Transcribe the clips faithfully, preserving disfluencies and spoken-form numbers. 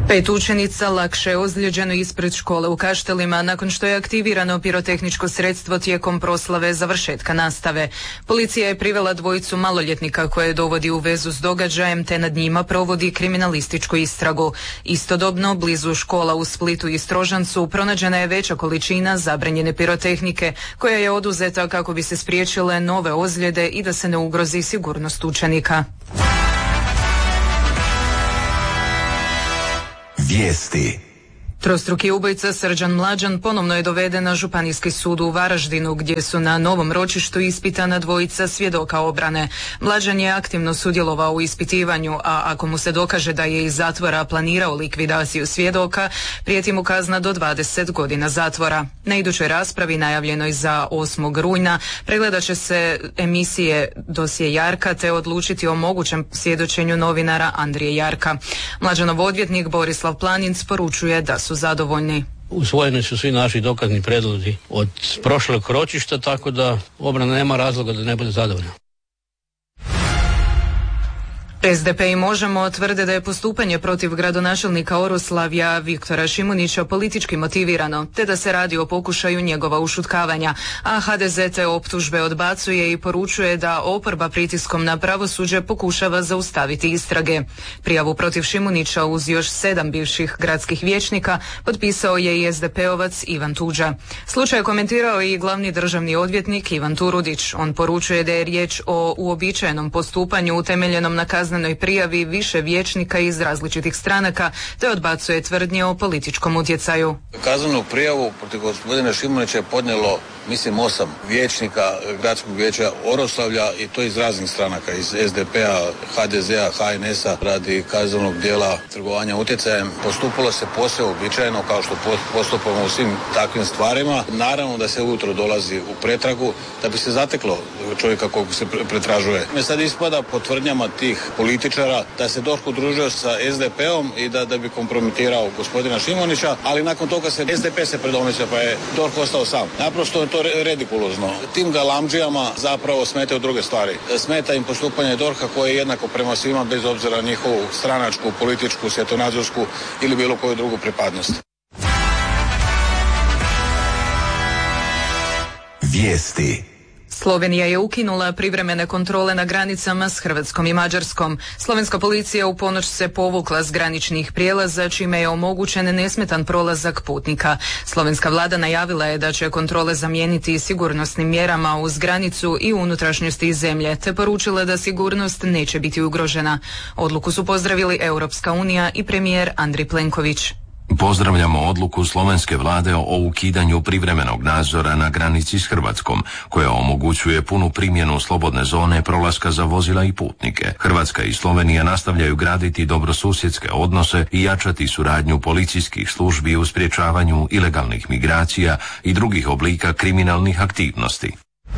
Pet učenica lakše je ozlijeđeno ispred škole u Kaštelima nakon što je aktivirano pirotehničko sredstvo tijekom proslave završetka nastave. Policija je privela dvojicu maloljetnika koje dovodi u vezu s događajem te nad njima provodi kriminalističku istragu. Istodobno, blizu škola u Splitu i Strožancu pronađena je veća količina zabranjene pirotehnike koja je oduzeta kako bi se spriječile nove ozljede i da se ne ugrozi sigurnost učenika. Vijesti. Trostruki ubojica Srđan Mlađan ponovno je doveden na Županijski sud u Varaždinu gdje su na novom ročištu ispitana dvojica svjedoka obrane. Mlađan je aktivno sudjelovao u ispitivanju, a ako mu se dokaže da je iz zatvora planirao likvidaciju svjedoka, prijeti mu kazna do dvadeset godina zatvora. Na idućoj raspravi, najavljenoj za osmog rujna, pregledat će se emisije Dosje Jarka te odlučiti o mogućem svjedočenju novinara Andrije Jarka. Mlađanov odvjetnik Borislav Planinc poručuje da su zadovoljni. Usvojeni su svi naši dokazni prijedlozi od prošlog ročišta, tako da obrana nema razloga da ne bude zadovoljna. S D P i Možemo tvrde da je postupanje protiv gradonačelnika Oroslavlja Viktora Šimunića politički motivirano, te da se radi o pokušaju njegova ušutkavanja, a H D Z te optužbe odbacuje i poručuje da oporba pritiskom na pravosuđe pokušava zaustaviti istrage. Prijavu protiv Šimunića uz još sedam bivših gradskih vijećnika potpisao je i S D P-ovac Ivan Tuđa. Slučaj je komentirao i glavni državni odvjetnik Ivan Turudić. On poručuje da je riječ o uobičajenom postupanju utemeljenom na kaznenoj prijavi više vijećnika iz različitih stranaka, te odbacuje tvrdnje o političkom utjecaju. Kaznenu prijavu protiv gospodina Šimunića je podnijelo, mislim, osam vijećnika gradskog vijeća Oroslavlja i to iz raznih stranaka, iz S D P-a, H D Z-a, H N S-a, radi kaznenog dijela trgovanja utjecajem. Postupalo se posve uobičajeno kao što postupamo u svim takvim stvarima. Naravno da se ujutro dolazi u pretragu da bi se zateklo čovjeka kog se pretražuje. Me sad ispada po tvrdnjama tih političara da se D O R H udružio sa S D P-om i da, da bi kompromitirao gospodina Šimunića, ali nakon toga se S D P se predomislio pa je D O R H ostao sam. Naprosto je to redikulozno. Tim galamdžijama zapravo smetaju druge stvari. Smeta im postupanje D O R H-a koje je jednako prema svima bez obzira na njihovu stranačku, političku, svjetonazorsku ili bilo koju drugu pripadnost. Vijesti. Slovenija je ukinula privremene kontrole na granicama s Hrvatskom i Mađarskom. Slovenska policija u ponoć se povukla s graničnih prijelaza, čime je omogućen nesmetan prolazak putnika. Slovenska vlada najavila je da će kontrole zamijeniti sigurnosnim mjerama uz granicu i unutrašnjosti zemlje, te poručila da sigurnost neće biti ugrožena. Odluku su pozdravili Europska unija i premijer Andrej Plenković. Pozdravljamo odluku slovenske vlade o ukidanju privremenog nadzora na granici s Hrvatskom, koja omogućuje punu primjenu slobodne zone prolaska za vozila i putnike. Hrvatska i Slovenija nastavljaju graditi dobrosusjedske odnose i jačati suradnju policijskih službi u sprječavanju ilegalnih migracija i drugih oblika kriminalnih aktivnosti.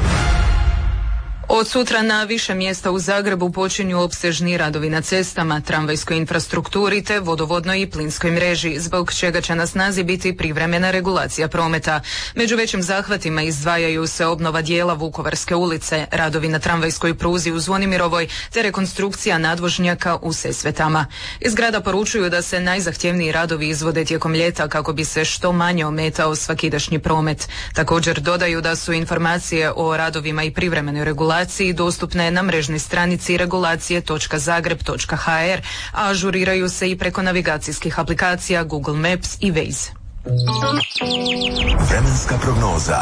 Od sutra na više mjesta u Zagrebu počinju opsežni radovi na cestama, tramvajskoj infrastrukturi te vodovodnoj i plinskoj mreži, zbog čega će na snazi biti privremena regulacija prometa. Među većim zahvatima izdvajaju se obnova dijela Vukovarske ulice, radovi na tramvajskoj pruzi u Zvonimirovoj te rekonstrukcija nadvožnjaka u Sesvetama. Iz grada poručuju da se najzahtjevniji radovi izvode tijekom ljeta kako bi se što manje ometao svakidašnji promet. Također dodaju da su informacije o radovima i privremenoj regulaciji dostupne na mrežnoj stranici regulacije točka zagreb točka h r, a ažuriraju se i preko navigacijskih aplikacija Google Maps i Waze. Vremenska prognoza.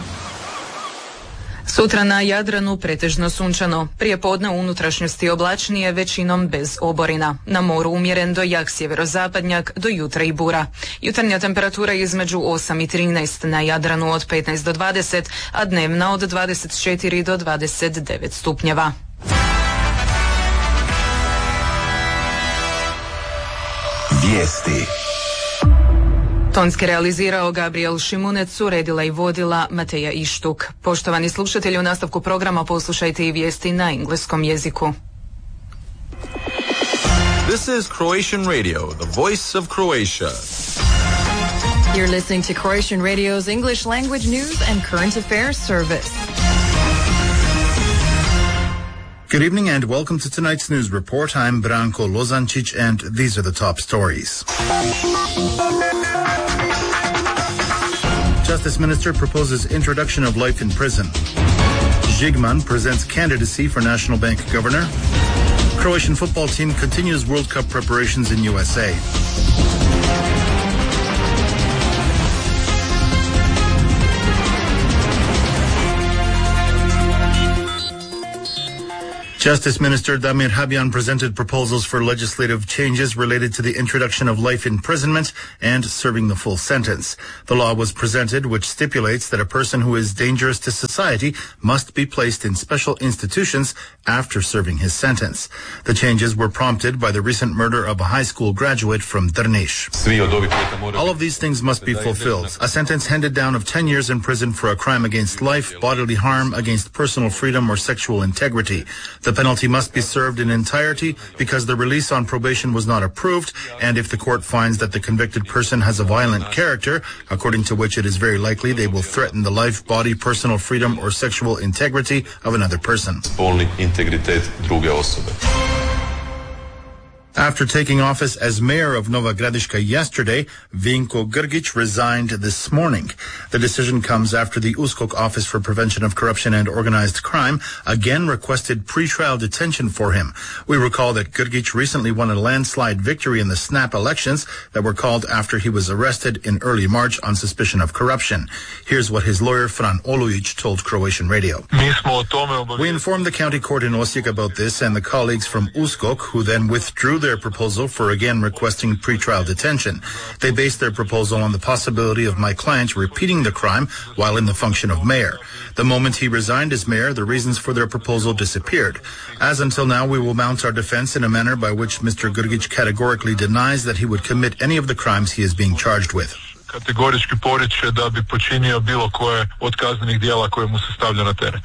Sutra na Jadranu pretežno sunčano, prije podne u unutrašnjosti oblačnije, većinom bez oborina. Na moru umjeren do jak sjeverozapadnjak, do jutra i bura. Jutarnja temperatura između osam i trinaest, na Jadranu od petnaest do dvadeset, a dnevna od dvadeset četiri do dvadeset devet stupnjeva. Vijesti. Tonski realizirao Gabriel Šimunec, uredila i vodila Mateja Ištuk. Poštovani slušatelji, u nastavku programa poslušajte i vijesti na engleskom jeziku. This is Croatian Radio, the voice of Croatia. You're listening to Croatian Radio's English language news and current affairs service. Good evening and welcome to tonight's news report. I'm Branko Lozancic and these are the top stories. Justice Minister proposes introduction of life in prison. Zsigman presents candidacy for National Bank Governor. Croatian football team continues World Cup preparations in U S A. Justice Minister Damir Habyan presented proposals for legislative changes related to the introduction of life imprisonment and serving the full sentence. The law was presented, which stipulates that a person who is dangerous to society must be placed in special institutions after serving his sentence. The changes were prompted by the recent murder of a high school graduate from Drniš. All of these things must be fulfilled. A sentence handed down of ten years in prison for a crime against life, bodily harm, against personal freedom, or sexual integrity. The penalty must be served in entirety because the release on probation was not approved, and if the court finds that the convicted person has a violent character, according to which it is very likely they will threaten the life, body, personal freedom, or sexual integrity of another person. After taking office as mayor of Nova Gradiška yesterday, Vinko Grgić resigned this morning. The decision comes after the U S K O K Office for Prevention of Corruption and Organized Crime again requested pre-trial detention for him. We recall that Grgić recently won a landslide victory in the snap elections that were called after he was arrested in early March on suspicion of corruption. Here's what his lawyer Fran Olujić told Croatian radio. We informed the county court in Osijek about this and the colleagues from U S K O K, who then withdrew their proposal for again requesting pretrial detention. They based their proposal on the possibility of my client repeating the crime while in the function of mayor. The moment he resigned as mayor, the reasons for their proposal disappeared. As until now, we will mount our defense in a manner by which Mister Grgić categorically denies that he would commit any of the crimes he is being charged with. Kategorički poriče da bi počinio bilo koje od kaznenih djela koje mu se stavlja na teret.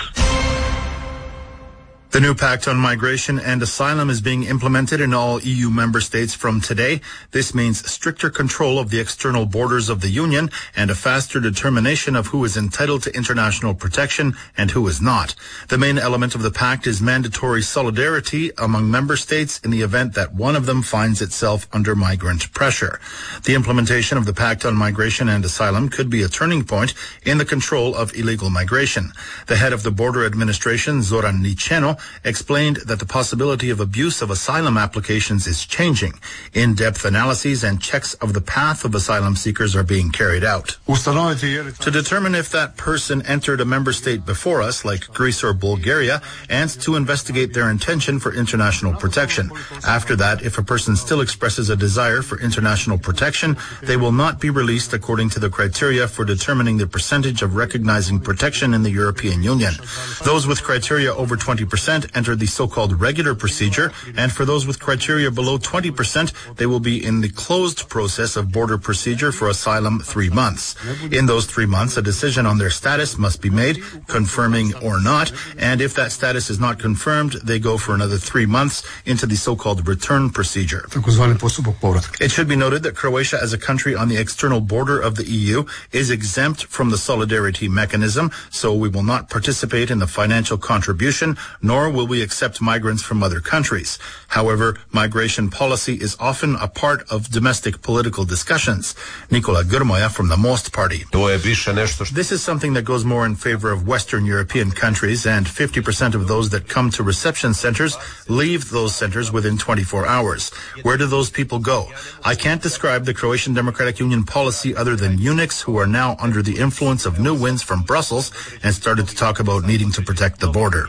The new pact on migration and asylum is being implemented in all E U member states from today. This means stricter control of the external borders of the Union and a faster determination of who is entitled to international protection and who is not. The main element of the pact is mandatory solidarity among member states in the event that one of them finds itself under migrant pressure. The implementation of the pact on migration and asylum could be a turning point in the control of illegal migration. The head of the border administration, Zoran Niceno, explained that the possibility of abuse of asylum applications is changing. In-depth analyses and checks of the path of asylum seekers are being carried out. To determine if that person entered a member state before us, like Greece or Bulgaria, and to investigate their intention for international protection. After that, if a person still expresses a desire for international protection, they will not be released according to the criteria for determining the percentage of recognizing protection in the European Union. Those with criteria over twenty percent enter the so-called regular procedure, and for those with criteria below twenty percent, they will be in the closed process of border procedure for asylum three months. In those three months, a decision on their status must be made, confirming or not, and if that status is not confirmed, they go for another three months into the so-called return procedure. It should be noted that Croatia, as a country on the external border of the E U, is exempt from the solidarity mechanism, so we will not participate in the financial contribution, nor will we accept migrants from other countries. However, migration policy is often a part of domestic political discussions. Nikola Grmoja from the Most Party. This is something that goes more in favor of Western European countries, and fifty percent of those that come to reception centers leave those centers within twenty-four hours. Where do those people go? I can't describe the Croatian Democratic Union policy other than eunuchs who are now under the influence of new winds from Brussels and started to talk about needing to protect the border.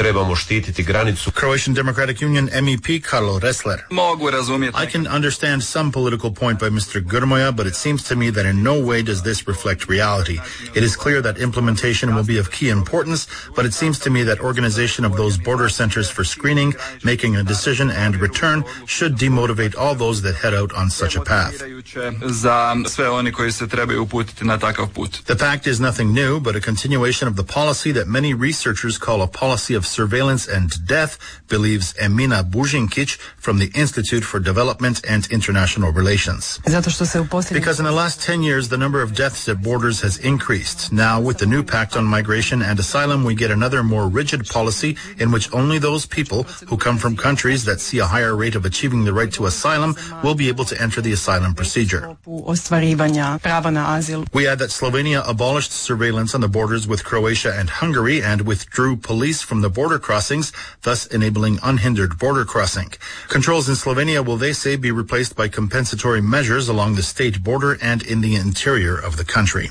Croatian Democratic Union M E P Karlo Ressler. I can understand some political point by Mister Grmoja, but it seems to me that in no way does this reflect reality. It is clear that implementation will be of key importance, but it seems to me that organization of those border centers for screening, making a decision and return should demotivate all those that head out on such a path. The pact is nothing new, but a continuation of the policy that many researchers call a policy of surveillance surveillance and death, believes Emina Bužinkić from the Institute for Development and International Relations. Because in the last ten years, the number of deaths at borders has increased. Now, with the new Pact on Migration and Asylum, we get another more rigid policy in which only those people who come from countries that see a higher rate of achieving the right to asylum will be able to enter the asylum procedure. We add that Slovenia abolished surveillance on the borders with Croatia and Hungary and withdrew police from the border crossings, thus enabling unhindered border crossing. Controls in Slovenia will, they say, be replaced by compensatory measures along the state border and in the interior of the country.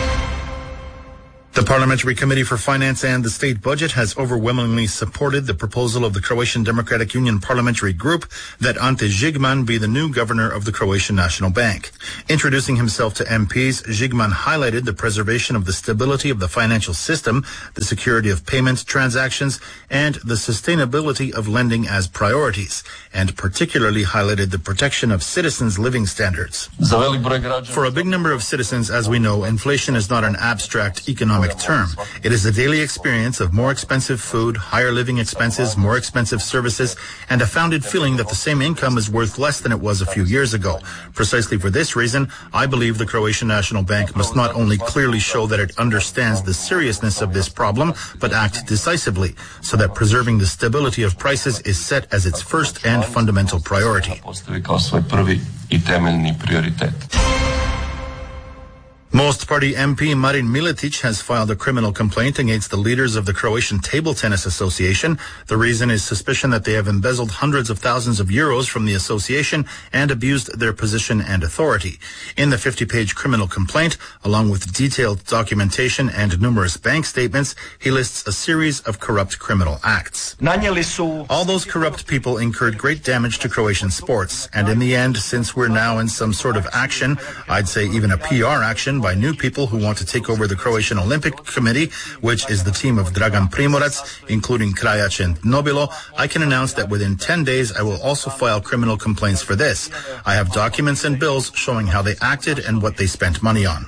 The Parliamentary Committee for Finance and the State Budget has overwhelmingly supported the proposal of the Croatian Democratic Union Parliamentary Group that Ante Žigman be the new governor of the Croatian National Bank. Introducing himself to M Ps, Žigman highlighted the preservation of the stability of the financial system, the security of payment transactions, and the sustainability of lending as priorities, and particularly highlighted the protection of citizens' living standards. For a big number of citizens, as we know, inflation is not an abstract economic term. It is a daily experience of more expensive food, higher living expenses, more expensive services, and a founded feeling that the same income is worth less than it was a few years ago. Precisely for this reason, I believe the Croatian National Bank must not only clearly show that it understands the seriousness of this problem, but act decisively, so that preserving the stability of prices is set as its first and fundamental priority. Most Party M P Marin Miletić has filed a criminal complaint against the leaders of the Croatian Table Tennis Association. The reason is suspicion that they have embezzled hundreds of thousands of euros from the association and abused their position and authority. In the fifty-page criminal complaint, along with detailed documentation and numerous bank statements, he lists a series of corrupt criminal acts. All those corrupt people incurred great damage to Croatian sports, and in the end, since we're now in some sort of action, I'd say even a P R action, by new people who want to take over the Croatian Olympic Committee, which is the team of Dragan Primorac, including Krajac and Nobilo, I can announce that within ten days I will also file criminal complaints for this. I have documents and bills showing how they acted and what they spent money on.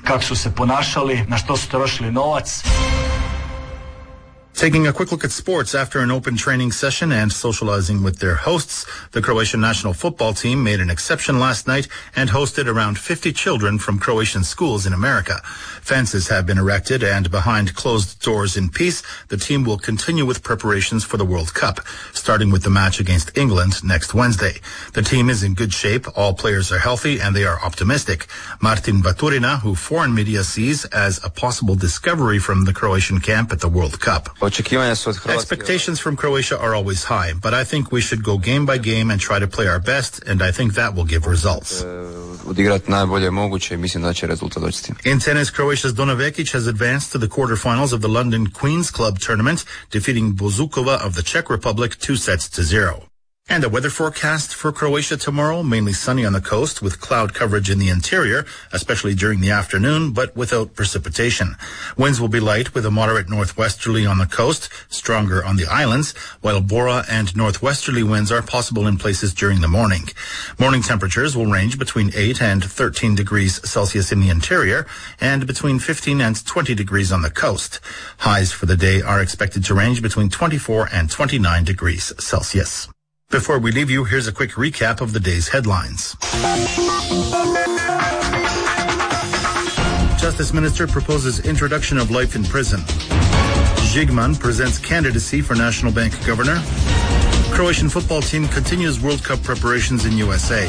Taking a quick look at sports, after an open training session and socializing with their hosts, the Croatian national football team made an exception last night and hosted around fifty children from Croatian schools in America. Fences have been erected, and behind closed doors in peace, the team will continue with preparations for the World Cup, starting with the match against England next Wednesday. The team is in good shape, all players are healthy, and they are optimistic. Martin Baturina, who foreign media sees as a possible discovery from the Croatian camp at the World Cup. Expectations from Croatia are always high, but I think we should go game by game and try to play our best, and I think that will give results. In tennis, Croatia's Dona Vekic has advanced to the quarterfinals of the London Queen's Club tournament, defeating Bozukova of the Czech Republic two sets to zero. And the weather forecast for Croatia tomorrow, mainly sunny on the coast with cloud coverage in the interior, especially during the afternoon, but without precipitation. Winds will be light with a moderate northwesterly on the coast, stronger on the islands, while Bora and northwesterly winds are possible in places during the morning. Morning temperatures will range between eight and thirteen degrees Celsius in the interior and between fifteen and twenty degrees on the coast. Highs for the day are expected to range between twenty-four and twenty-nine degrees Celsius. Before we leave you, here's a quick recap of the day's headlines. Justice Minister proposes introduction of life in prison. Žigman presents candidacy for National Bank Governor. Croatian football team continues World Cup preparations in U S A.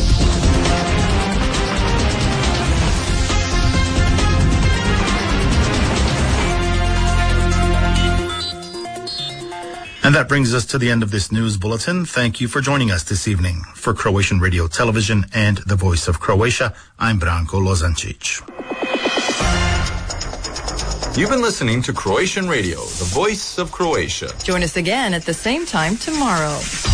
And that brings us to the end of this news bulletin. Thank you for joining us this evening. For Croatian Radio Television and the Voice of Croatia, I'm Branko Lozancic. You've been listening to Croatian Radio, the Voice of Croatia. Join us again at the same time tomorrow.